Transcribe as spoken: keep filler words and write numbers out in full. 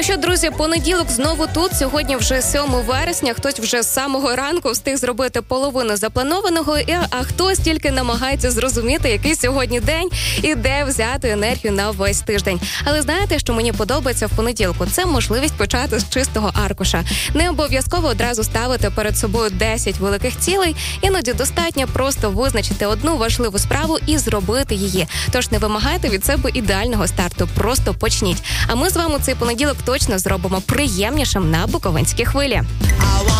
Ну що, друзі, понеділок знову тут. Сьогодні вже сьоме вересня. Хтось вже з самого ранку встиг зробити половину запланованого, а хтось тільки намагається зрозуміти, який сьогодні день і де взяти енергію на весь тиждень. Але знаєте, що мені подобається в понеділку? Це можливість почати з чистого аркуша. Не обов'язково одразу ставити перед собою десять великих цілей. Іноді достатньо просто визначити одну важливу справу і зробити її. Тож не вимагайте від себе ідеального старту, просто почніть. А ми з вами цей понеділок точно зробимо приємнішим на Буковинській хвилі.